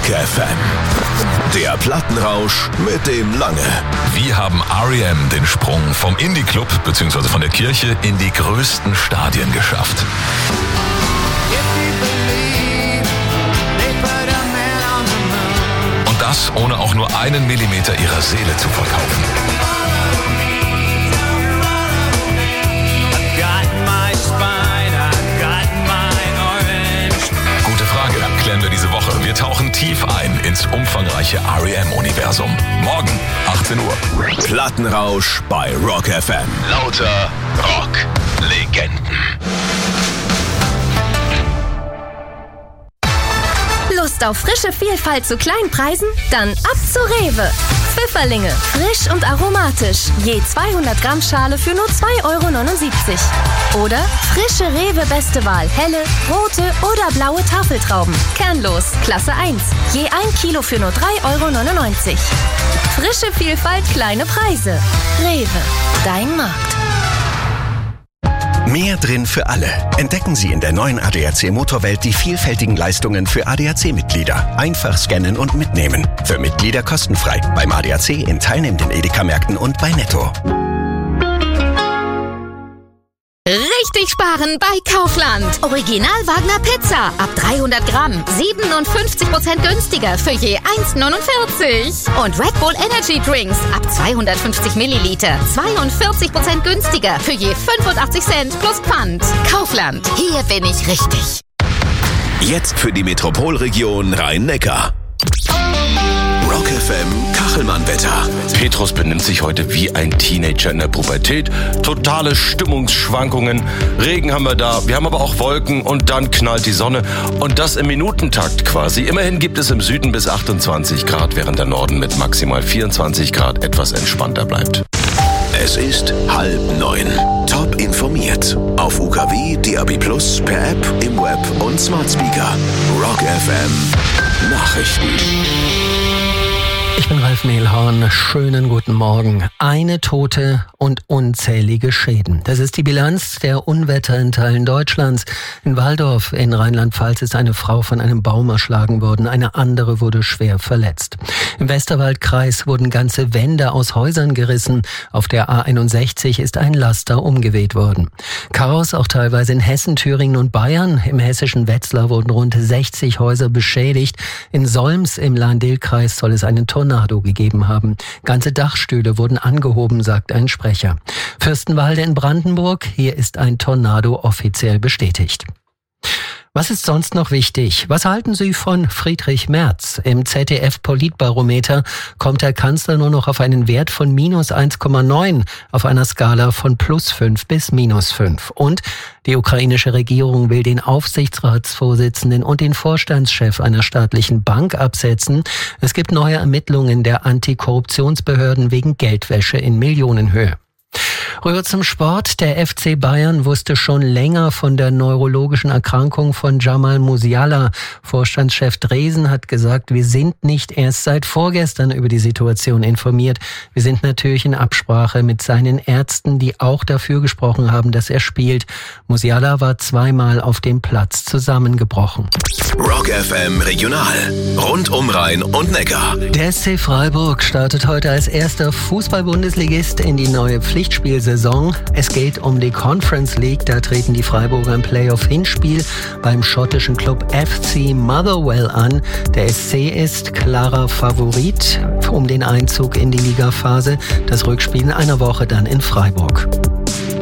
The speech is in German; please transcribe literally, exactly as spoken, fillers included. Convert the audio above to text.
Rock F M. Der Plattenrausch mit dem Lange. Wie haben R E M den Sprung vom Indie-Club bzw. von der Kirche in die größten Stadien geschafft? Und das ohne auch nur einen Millimeter ihrer Seele zu verkaufen. Gute Frage, klären wir diese Woche. Wir tauchen tief ein ins umfangreiche R E M-Universum. Morgen, achtzehn Uhr. Plattenrausch bei Rock F M. Lauter Rock-Legenden. Lust auf frische Vielfalt zu kleinen Preisen? Dann ab zu Rewe. Pfifferlinge, frisch und aromatisch. Je zweihundert Gramm Schale für nur zwei Euro neunundsiebzig. Oder frische Rewe Beste Wahl, helle, rote oder blaue Tafeltrauben. Kernlos, Klasse eins. Je ein Kilo für nur drei Euro neunundneunzig. Frische Vielfalt, kleine Preise. Rewe, dein Markt. Mehr drin für alle. Entdecken Sie in der neuen A D A C Motorwelt die vielfältigen Leistungen für A D A C-Mitglieder. Einfach scannen und mitnehmen. Für Mitglieder kostenfrei. Beim A D A C in teilnehmenden Edeka-Märkten und bei Netto. Richtig sparen bei Kaufland. Original Wagner Pizza ab dreihundert Gramm. siebenundfünfzig Prozent günstiger für je eins neunundvierzig. Und Red Bull Energy Drinks ab zweihundertfünfzig Milliliter. zweiundvierzig Prozent günstiger für je fünfundachtzig Cent plus Pfand. Kaufland. Hier bin ich richtig. Jetzt für die Metropolregion Rhein-Neckar. Rock F M Kachelmann-Wetter. Petrus benimmt sich heute wie ein Teenager in der Pubertät. Totale Stimmungsschwankungen. Regen haben wir da, wir haben aber auch Wolken und dann knallt die Sonne. Und das im Minutentakt quasi. Immerhin gibt es im Süden bis achtundzwanzig Grad, während der Norden mit maximal vierundzwanzig Grad etwas entspannter bleibt. Es ist halb neun. Top informiert. Auf U K W, D A B plus, per App, im Web und Smart Speaker. Rock F M Nachrichten. Ich bin Ralf Mehlhorn. Schönen guten Morgen. Eine Tote und unzählige Schäden. Das ist die Bilanz der Unwetter in Teilen Deutschlands. In Walldorf in Rheinland-Pfalz ist eine Frau von einem Baum erschlagen worden. Eine andere wurde schwer verletzt. Im Westerwaldkreis wurden ganze Wände aus Häusern gerissen. Auf der A einundsechzig ist ein Laster umgeweht worden. Chaos auch teilweise in Hessen, Thüringen und Bayern. Im hessischen Wetzlar wurden rund sechzig Häuser beschädigt. In Solms im Lahn-Dill-Kreis soll es einen Tornado gegeben haben. Ganze Dachstühle wurden angehoben, sagt ein Sprecher. Fürstenwalde in Brandenburg, hier ist ein Tornado offiziell bestätigt. Was ist sonst noch wichtig? Was halten Sie von Friedrich Merz? Im Z D F-Politbarometer kommt der Kanzler nur noch auf einen Wert von minus eins Komma neun auf einer Skala von plus fünf bis minus fünf. Und die ukrainische Regierung will den Aufsichtsratsvorsitzenden und den Vorstandschef einer staatlichen Bank absetzen. Es gibt neue Ermittlungen der Antikorruptionsbehörden wegen Geldwäsche in Millionenhöhe. Rüber zum Sport. Der F C Bayern wusste schon länger von der neurologischen Erkrankung von Jamal Musiala. Vorstandschef Dresen hat gesagt, wir sind nicht erst seit vorgestern über die Situation informiert. Wir sind natürlich in Absprache mit seinen Ärzten, die auch dafür gesprochen haben, dass er spielt. Musiala war zweimal auf dem Platz zusammengebrochen. Rock F M Regional. Rund um Rhein und Neckar. Der S C Freiburg startet heute als erster Fußball-Bundesligist in die neue Pflichtspielsaison. Es geht um die Conference League. Da treten die Freiburger im Playoff-Hinspiel beim schottischen Club F C Motherwell an. Der S C ist klarer Favorit um den Einzug in die Ligaphase. Das Rückspiel in einer Woche dann in Freiburg.